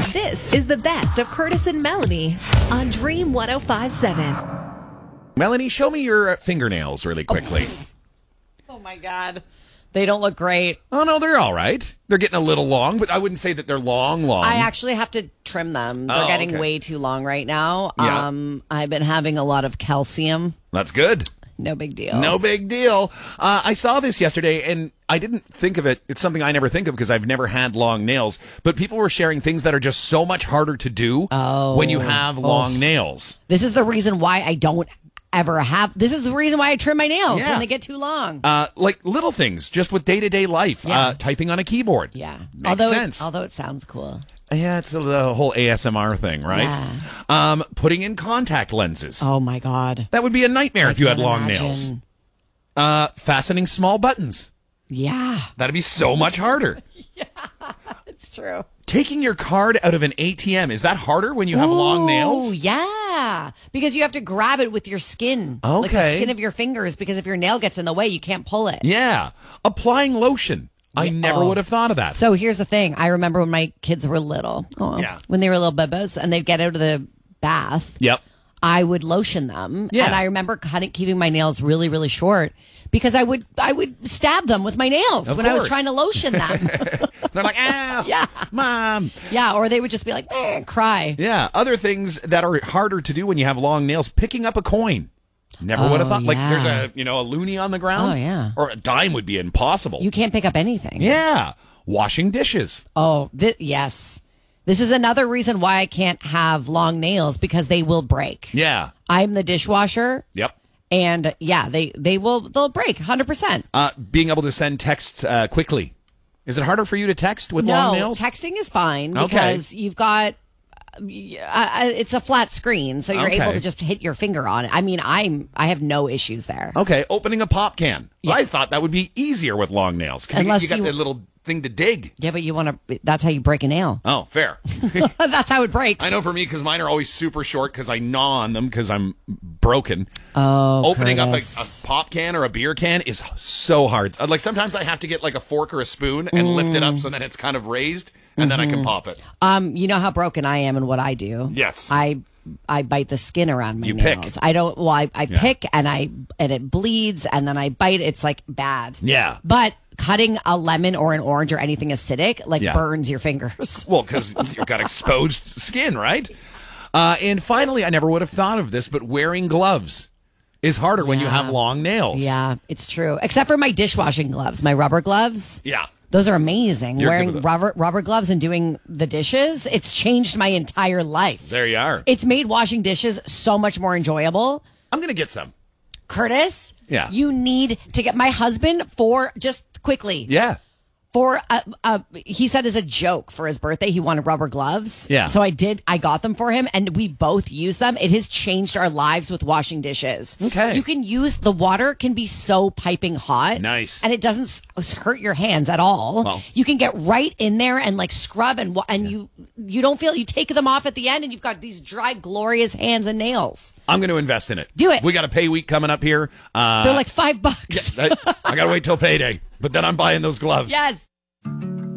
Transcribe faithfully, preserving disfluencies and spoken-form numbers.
This is the best of Curtis and Melanie on Dream one oh five point seven. Melanie, show me your fingernails really quickly. Oh, my God. They don't look great. Oh, no, they're all right. They're getting a little long, but I wouldn't say that they're long, long. I actually have to trim them. They're Oh, getting okay. way too long right now. Yeah. Um, I've been having a lot of calcium. That's good. No big deal. No big deal. Uh, I saw this yesterday, and I didn't think of it. It's something I never think of because I've never had long nails. But people were sharing things that are just so much harder to do Oh. when you have long nails. This is the reason why I don't ever have. This is the reason why I trim my nails Yeah. when they get too long. Uh, like little things, just with day-to-day life. Yeah. Uh, typing on a keyboard. yeah. Makes although sense. It, although it sounds cool. Yeah, it's the whole A S M R thing, right? Yeah. Um, putting in contact lenses. Oh, my God. That would be a nightmare I if you had can't long imagine. nails. Uh, fastening small buttons. Yeah. That'd be so much harder. It's true. Taking your card out of an A T M, is that harder when you have long Oh, nails? yeah. Because you have to grab it with your skin. Like the Okay. skin of your fingers, because if your nail gets in the way, you can't pull it. Yeah. Applying lotion. I never oh. would have thought of that. So here's the thing. I remember when my kids were little. Oh, Yeah. When they were little bubas and they'd get out of the bath. Yep. I would lotion them. Yeah. And I remember cutting, keeping my nails really, really short because I would I would stab them with my nails Of when I was course. trying to lotion them. They're like, ow, Yeah. mom. Yeah, or they would just be like, eh, cry. Yeah. Other things that are harder to do when you have long nails, picking up a coin. Never would have Oh, thought. Like, yeah. there's a, you know, a loonie on the ground. Oh, yeah. Or a dime would be impossible. You can't pick up anything. Yeah. Washing dishes. Oh, th- yes. This is another reason why I can't have long nails because they will break. Yeah. I'm the dishwasher. Yep. And yeah, they, they will, they'll break one hundred percent. Uh, being able to send texts uh, quickly. Is it harder for you to text with long No, nails? texting is fine Okay. because you've got, uh, uh, it's a flat screen, so you're Okay. able to just hit your finger on it. I mean, I'm, I have no issues there. Okay, opening a pop can. Yeah. I thought that would be easier with long nails because you, Unless you got you- the little thing to dig. Yeah, but you want to, that's how you break a nail. Oh, fair. That's how it breaks. I know for me because mine are always super short because I gnaw on them because I'm broken. Oh, Opening Curtis. up a, a pop can or a beer can is so hard. Uh, Like sometimes I have to get like a fork or a spoon and lift it Mm. up so that it's kind of raised and then I Mm-hmm. can pop it. Um, you know how broken I am and what I do. Yes. I I bite the skin around my You pick. nails. I don't. Well, I, I Yeah. pick and I and it bleeds and then I bite. It's like bad. Yeah. But cutting a lemon or an orange or anything acidic like Yeah. burns your fingers. Well, because you've got exposed skin, right? Uh, and finally, I never would have thought of this, but wearing gloves is harder when you Yeah. have long nails. Yeah, it's true. Except for my dishwashing gloves, my rubber gloves. Yeah. Those are amazing. You're good Wearing with those. rubber rubber gloves and doing the dishes, it's changed my entire life. There you are. It's made washing dishes so much more enjoyable. I'm going to get some. Curtis, Yeah. you need to get my husband for just quickly Yeah. for a, a, he said as a joke for his birthday he wanted rubber gloves. Yeah. So I did. I got them for him, and we both use them. It has changed our lives with washing dishes. Okay. You can use the water can be so piping hot. Nice. And it doesn't s- hurt your hands at all. Well. You can get right in there and like scrub and wa- and you you don't feel you take them off at the end, and you've got these dry, glorious hands and nails. I'm going to invest in it. Do it. We got a pay week coming up here. Uh, They're like five bucks. I, I got to wait till payday, but then I'm buying those gloves. Yes.